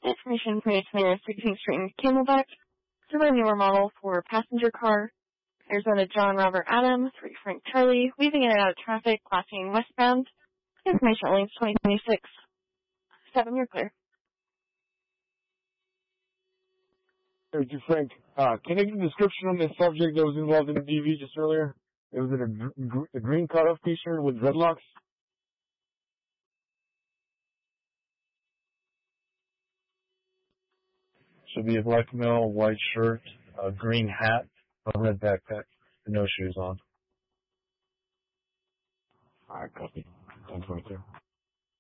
Information from near 16th Street in Camelback. Silver newer model for passenger car. Arizona John Robert Adams, 3 Frank Charlie, weaving in and out of traffic, flashing westbound. Information links 2026. 7, you're clear. Thank you, Frank. Can I get a description on the subject that was involved in the DV just earlier? It was a green cutoff t-shirt with dreadlocks. Should be a black male, white shirt, a green hat, a red backpack, and no shoes on. Alright, copy. 1022.